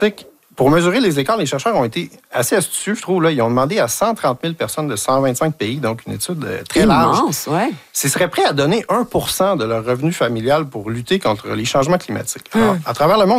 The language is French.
Pour mesurer les écarts, les chercheurs ont été assez astucieux, je trouve. Là. Ils ont demandé à 130 000 personnes de 125 pays, donc une étude très large. Immense, ouais. S'ils seraient prêts à donner 1 % de leur revenu familial pour lutter contre les changements climatiques. Alors, à travers le monde,